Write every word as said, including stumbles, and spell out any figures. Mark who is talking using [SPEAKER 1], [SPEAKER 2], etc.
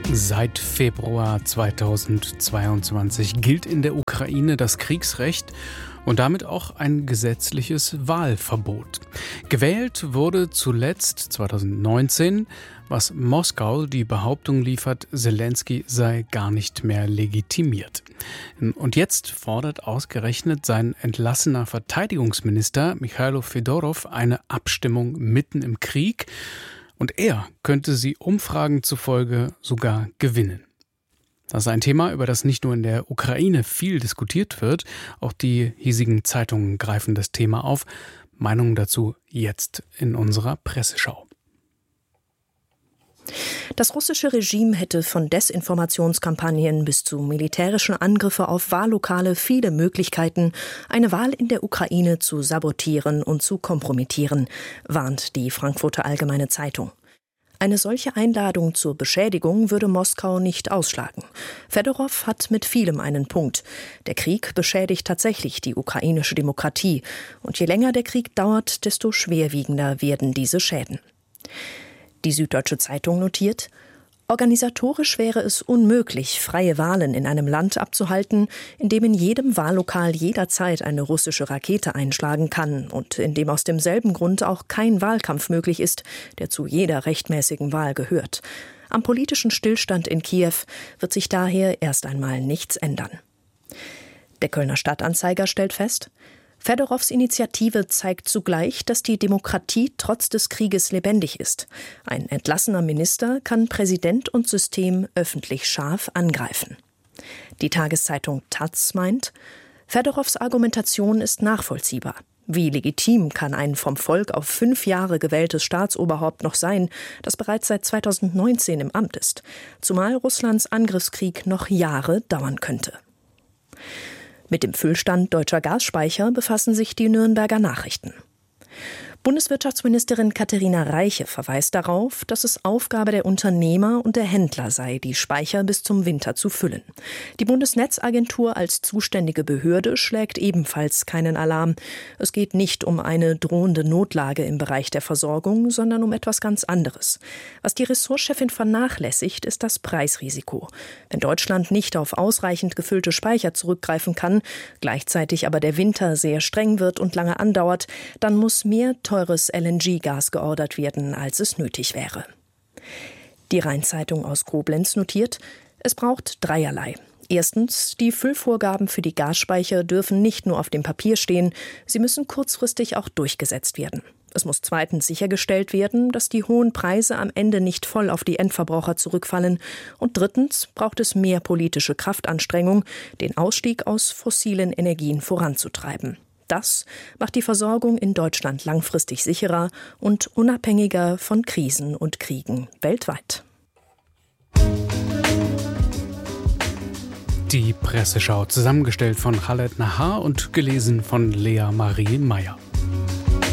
[SPEAKER 1] Seit Februar zweitausendzweiundzwanzig gilt in der Ukraine das Kriegsrecht und damit auch ein gesetzliches Wahlverbot. Gewählt wurde zuletzt zweitausendneunzehn, was Moskau die Behauptung liefert, Selenskyj sei gar nicht mehr legitimiert. Und jetzt fordert ausgerechnet sein entlassener Verteidigungsminister Michailo Fedorow eine Abstimmung mitten im Krieg. Und er könnte sie Umfragen zufolge sogar gewinnen. Das ist ein Thema, über das nicht nur in der Ukraine viel diskutiert wird. Auch die hiesigen Zeitungen greifen das Thema auf. Meinungen dazu jetzt in unserer Presseschau.
[SPEAKER 2] Das russische Regime hätte von Desinformationskampagnen bis zu militärischen Angriffen auf Wahllokale viele Möglichkeiten, eine Wahl in der Ukraine zu sabotieren und zu kompromittieren, warnt die Frankfurter Allgemeine Zeitung. Eine solche Einladung zur Beschädigung würde Moskau nicht ausschlagen. Fedorow hat mit vielem einen Punkt. Der Krieg beschädigt tatsächlich die ukrainische Demokratie. Und je länger der Krieg dauert, desto schwerwiegender werden diese Schäden. Die Süddeutsche Zeitung notiert: Organisatorisch wäre es unmöglich, freie Wahlen in einem Land abzuhalten, in dem in jedem Wahllokal jederzeit eine russische Rakete einschlagen kann und in dem aus demselben Grund auch kein Wahlkampf möglich ist, der zu jeder rechtmäßigen Wahl gehört. Am politischen Stillstand in Kiew wird sich daher erst einmal nichts ändern. Der Kölner Stadtanzeiger stellt fest: Fedorows Initiative zeigt zugleich, dass die Demokratie trotz des Krieges lebendig ist. Ein entlassener Minister kann Präsident und System öffentlich scharf angreifen. Die Tageszeitung Taz meint, Fedorows Argumentation ist nachvollziehbar. Wie legitim kann ein vom Volk auf fünf Jahre gewähltes Staatsoberhaupt noch sein, das bereits seit zweitausendneunzehn im Amt ist, zumal Russlands Angriffskrieg noch Jahre dauern könnte. Mit dem Füllstand deutscher Gasspeicher befassen sich die Nürnberger Nachrichten. Bundeswirtschaftsministerin Katharina Reiche verweist darauf, dass es Aufgabe der Unternehmer und der Händler sei, die Speicher bis zum Winter zu füllen. Die Bundesnetzagentur als zuständige Behörde schlägt ebenfalls keinen Alarm. Es geht nicht um eine drohende Notlage im Bereich der Versorgung, sondern um etwas ganz anderes. Was die Ressortchefin vernachlässigt, ist das Preisrisiko. Wenn Deutschland nicht auf ausreichend gefüllte Speicher zurückgreifen kann, gleichzeitig aber der Winter sehr streng wird und lange andauert, dann muss mehr teures L N G-Gas geordert werden, als es nötig wäre. Die Rhein-Zeitung aus Koblenz notiert, es braucht dreierlei. Erstens, die Füllvorgaben für die Gasspeicher dürfen nicht nur auf dem Papier stehen, sie müssen kurzfristig auch durchgesetzt werden. Es muss zweitens sichergestellt werden, dass die hohen Preise am Ende nicht voll auf die Endverbraucher zurückfallen. Und drittens braucht es mehr politische Kraftanstrengung, den Ausstieg aus fossilen Energien voranzutreiben. Das macht die Versorgung in Deutschland langfristig sicherer und unabhängiger von Krisen und Kriegen weltweit.
[SPEAKER 1] Die Presseschau, zusammengestellt von Khaled Nahar und gelesen von Lea Marie Meyer.